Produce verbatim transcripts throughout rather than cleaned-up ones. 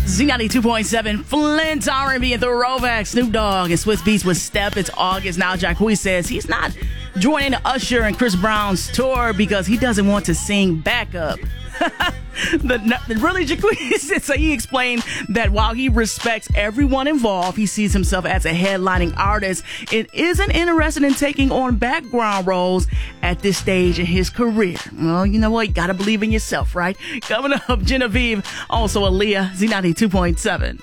Z ninety-two point seven, Flint's R and B and Throwback. Snoop Dogg and Swizz Beatz with Step. It's August now. Jacquees says he's not joining Usher and Chris Brown's tour because he doesn't want to sing backup. the, the really Jacquees, so he explained that while he respects everyone involved, he sees himself as a headlining artist and isn't interested in taking on background roles at this stage in his career. Well, you know what? You gotta believe in yourself, right? Coming up, Genevieve, also Aaliyah, Z ninety-two point seven.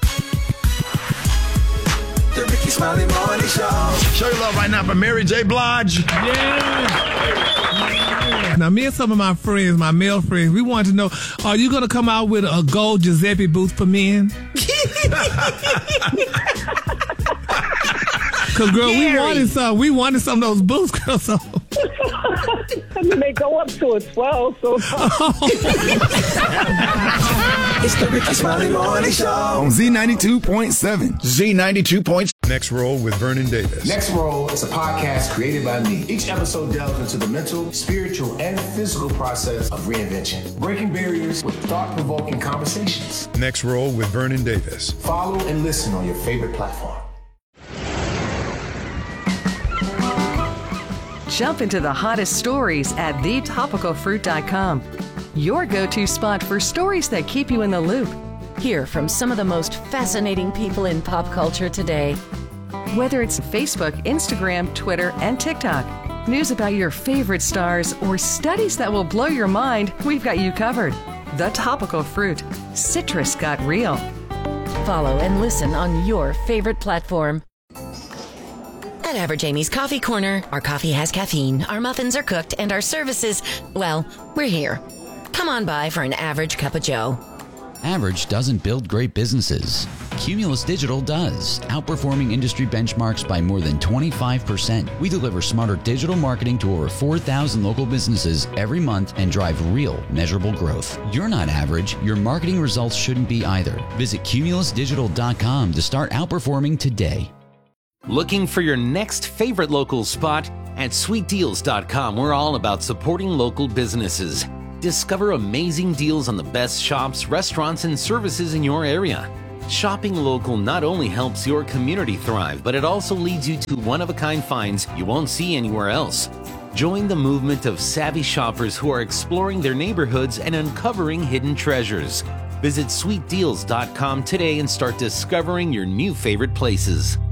The Ricky Smiley Morning Show. Show your love right now for Mary J. Blige. Yeah. Now, me and some of my friends, my male friends, we wanted to know, are you going to come out with a gold Giuseppe booth for men? Because, girl, Gary. we wanted some. We wanted some of those booths, girl. So. I mean, they go up to a twelve, so... It's the Ricky Smiley Morning Show. On Z ninety-two point seven. Z ninety-two point seven. Next Roll with Vernon Davis. Next Roll is a podcast created by me. Each episode delves into the mental, spiritual, and physical process of reinvention, breaking barriers with thought-provoking conversations. Next Roll with Vernon Davis. Follow and listen on your favorite platform. Jump into the hottest stories at the topical fruit dot com. Your go-to spot for stories that keep you in the loop. Hear from some of the most fascinating people in pop culture today. Whether it's Facebook, Instagram, Twitter, and TikTok, news about your favorite stars, or studies that will blow your mind, we've got you covered. The Topical Fruit. Citrus got real. Follow and listen on your favorite platform. At Average Amy's Coffee Corner, our coffee has caffeine, our muffins are cooked, and our services, well, we're here. Come on by for an average cup of joe. Average doesn't build great businesses. Cumulus Digital does, outperforming industry benchmarks by more than twenty-five percent. We deliver smarter digital marketing to over four thousand local businesses every month and drive real, measurable growth. You're not average. Your marketing results shouldn't be either. Visit cumulus digital dot com to start outperforming today. Looking for your next favorite local spot? At sweet deals dot com, we're all about supporting local businesses. Discover amazing deals on the best shops, restaurants, and services in your area. Shopping local not only helps your community thrive, but it also leads you to one-of-a-kind finds you won't see anywhere else. Join the movement of savvy shoppers who are exploring their neighborhoods and uncovering hidden treasures. Visit sweet deals dot com today and start discovering your new favorite places.